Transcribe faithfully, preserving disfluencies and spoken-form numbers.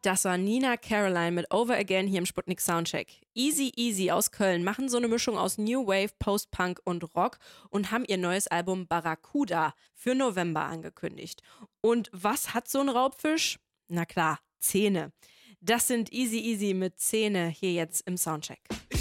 Das war Nina Caroline mit Over Again hier im Sputnik Soundcheck. Easy Easy aus Köln machen so eine Mischung aus New Wave, Post-Punk und Rock und haben ihr neues Album Barracuda für November angekündigt. Und was hat so ein Raubfisch? Na klar, Zähne. Das sind Easy Easy mit Zähne hier jetzt im Soundcheck.